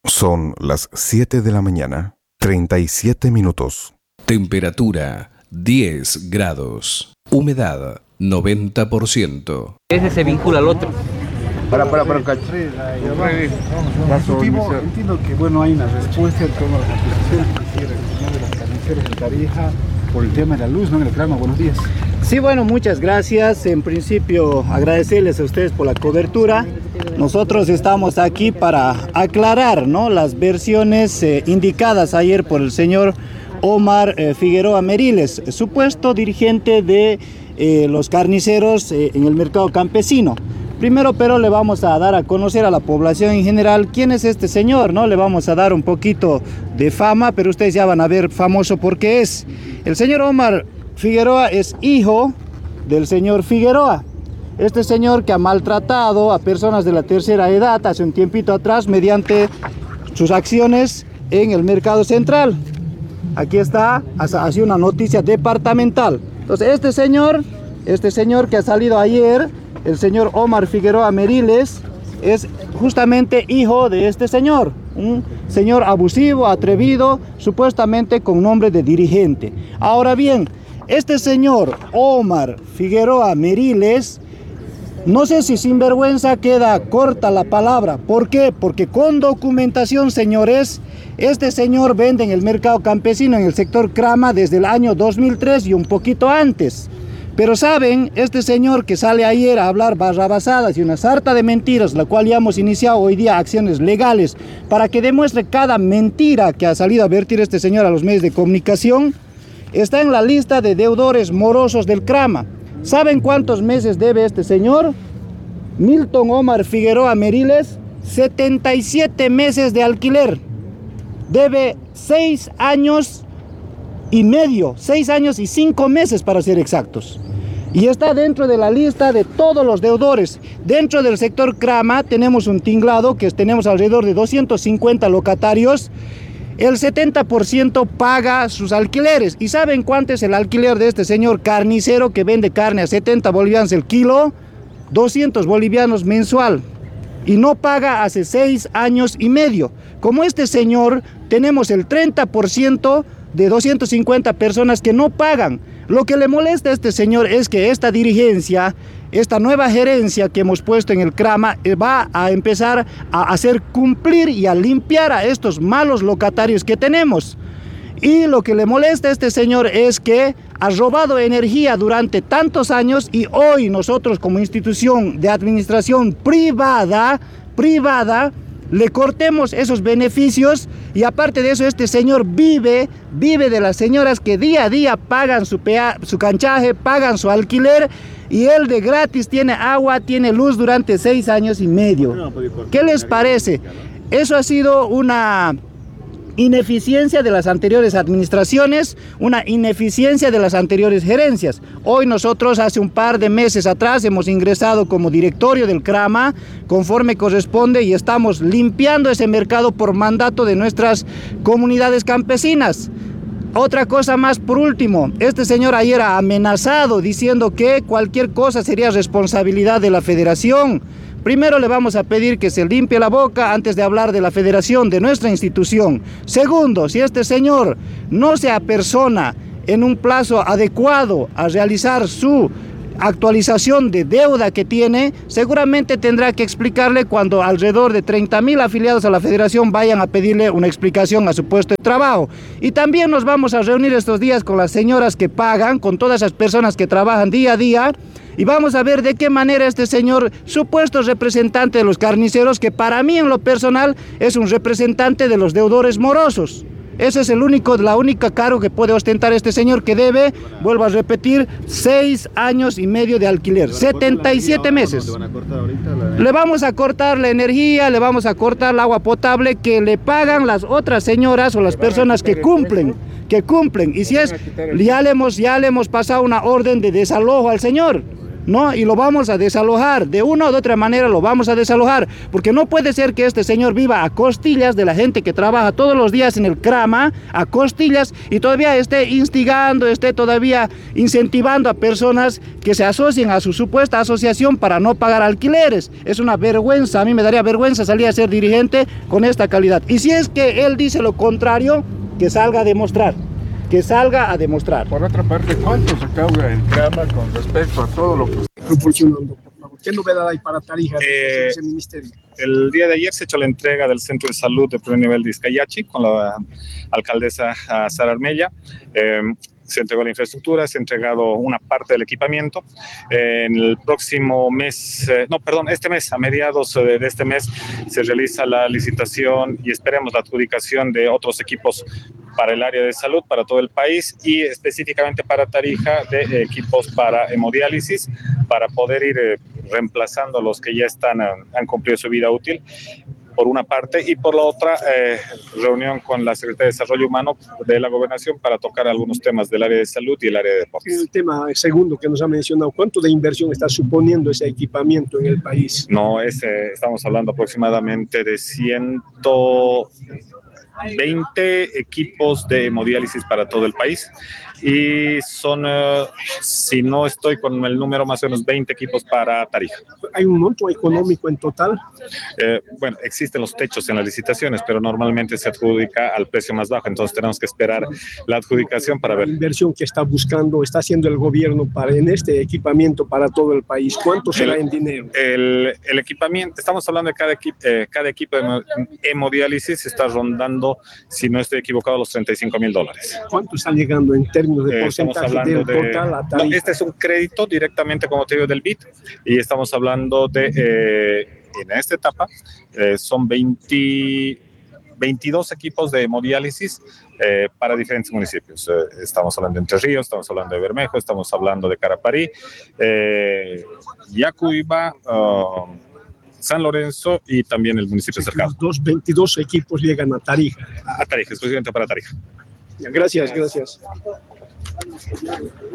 Son las 7 de la mañana, 37 minutos. Temperatura 10 grados. Humedad 90%. Ese se vincula al otro. Para entiendo que bueno, hay una respuesta en torno a las acusaciones que hicieron el señor de los carniceros en Tarija por el tema de la luz, ¿no? En el Crama. Buenos días. Sí, bueno, muchas gracias. En principio, agradecerles a ustedes por la cobertura. Nosotros estamos aquí para aclarar, ¿no?, las versiones indicadas ayer por el señor Omar Figueroa Meriles, supuesto dirigente de los carniceros en el mercado campesino. Primero, pero le vamos a dar a conocer a la población en general quién es este señor, ¿no? Le vamos a dar un poquito de fama, pero ustedes ya van a ver famoso por qué es. El señor Omar Figueroa es hijo del señor Figueroa. Este señor que ha maltratado a personas de la tercera edad hace un tiempito atrás mediante sus acciones en el mercado central. Aquí está, hace una noticia departamental. Entonces, este señor que ha salido ayer, el señor Omar Figueroa Meriles, es justamente hijo de este señor, un señor abusivo, atrevido, supuestamente con nombre de dirigente. Ahora bien, este señor Omar Figueroa Meriles, no sé si sin vergüenza queda corta la palabra. ¿Por qué? Porque con documentación, señores, este señor vende en el mercado campesino, en el sector Crama, desde el año 2003 y un poquito antes. Pero saben, este señor que sale ayer a hablar barrabasadas y una sarta de mentiras, la cual ya hemos iniciado hoy día acciones legales para que demuestre cada mentira que ha salido a vertir este señor a los medios de comunicación, está en la lista de deudores morosos del Crama. ¿Saben cuántos meses debe este señor? Milton Omar Figueroa Meriles, 77 meses de alquiler. Debe 6 años y medio, 6 años y 5 meses para ser exactos. Y está dentro de la lista de todos los deudores. Dentro del sector Crama tenemos un tinglado que tenemos alrededor de 250 locatarios. El 70% paga sus alquileres. ¿Y saben cuánto es el alquiler de este señor carnicero que vende carne a 70 bolivianos el kilo? 200 bolivianos mensual. Y no paga hace 6 años y medio. Como este señor, tenemos el 30% de 250 personas que no pagan. Lo que le molesta a este señor es que esta dirigencia, esta nueva gerencia que hemos puesto en el Crama, va a empezar a hacer cumplir y a limpiar a estos malos locatarios que tenemos. Y lo que le molesta a este señor es que ha robado energía durante tantos años y hoy nosotros como institución de administración privada, le cortemos esos beneficios. Y aparte de eso, este señor vive de las señoras que día a día pagan su canchaje, pagan su alquiler, y él de gratis tiene agua, tiene luz durante 6 años y medio. ¿Qué les parece? Eso ha sido una ineficiencia de las anteriores administraciones, una ineficiencia de las anteriores gerencias. Hoy nosotros, hace un par de meses atrás, hemos ingresado como directorio del Crama, conforme corresponde, y estamos limpiando ese mercado por mandato de nuestras comunidades campesinas. Otra cosa más por último, este señor ayer ha amenazado diciendo que cualquier cosa sería responsabilidad de la federación. Primero le vamos a pedir que se limpie la boca antes de hablar de la federación, de nuestra institución. Segundo, si este señor no se apersona en un plazo adecuado a realizar su actualización de deuda que tiene, seguramente tendrá que explicarle cuando alrededor de 30.000 afiliados a la federación vayan a pedirle una explicación a su puesto de trabajo. Y también nos vamos a reunir estos días con las señoras que pagan, con todas esas personas que trabajan día a día, y vamos a ver de qué manera este señor, supuesto representante de los carniceros, que para mí en lo personal es un representante de los deudores morosos. Ese es la única cargo que puede ostentar este señor, que debe, vuelvo a repetir, 6 años y medio de alquiler, 77 meses. Le vamos a cortar la energía, le vamos a cortar el agua potable que le pagan las otras señoras o las personas que cumplen. Y si es, ya le hemos pasado una orden de desalojo al señor. ¿no? Y lo vamos a desalojar, de una o de otra manera lo vamos a desalojar, porque no puede ser que este señor viva a costillas de la gente que trabaja todos los días en el CRAMA, a costillas, y todavía esté instigando, esté todavía incentivando a personas que se asocien a su supuesta asociación para no pagar alquileres. Es una vergüenza, a mí me daría vergüenza salir a ser dirigente con esta calidad. Y si es que él dice lo contrario, que salga a demostrar. Que salga a demostrar. Por otra parte, ¿cuánto se recauda el CRAMA con respecto a todo lo que está proporcionando? Por favor, ¿qué novedad hay para Tarija de ese ministerio? El día de ayer se ha hecho la entrega del Centro de Salud de primer nivel de Izcayachi con la alcaldesa Sara Armella. Se entregó la infraestructura, se ha entregado una parte del equipamiento. En el próximo mes, este mes, a mediados de este mes, se realiza la licitación y esperemos la adjudicación de otros equipos para el área de salud, para todo el país y específicamente para Tarija de equipos para hemodiálisis, para poder ir reemplazando los que ya han cumplido su vida útil, por una parte, y por la otra, reunión con la Secretaría de Desarrollo Humano de la Gobernación para tocar algunos temas del área de salud y el área de deportes. El tema segundo que nos ha mencionado, ¿cuánto de inversión está suponiendo ese equipamiento en el país? No, estamos hablando aproximadamente de 120 equipos de hemodiálisis para todo el país y son, si no estoy con el número, más o menos 20 equipos para Tarija. ¿Hay un monto económico en total? Bueno, existen los techos en las licitaciones, pero normalmente se adjudica al precio más bajo, entonces tenemos que esperar la adjudicación para ver. La inversión que está haciendo el gobierno en este equipamiento para todo el país, ¿cuánto será en dinero? El equipamiento, estamos hablando de cada equipo de hemodiálisis está rondando, si no estoy equivocado, los $35,000. ¿Cuánto está llegando en términos de porcentaje del total a Tarija? No, este es un crédito directamente, como te digo, del BID, y estamos hablando de, en esta etapa, son 22 equipos de hemodiálisis para diferentes municipios. Estamos hablando de Entre Ríos, estamos hablando de Bermejo, estamos hablando de Caraparí, Yacuiba, San Lorenzo y también el municipio cercano. Los 22 equipos llegan a Tarija. A Tarija, exclusivamente para Tarija. Gracias.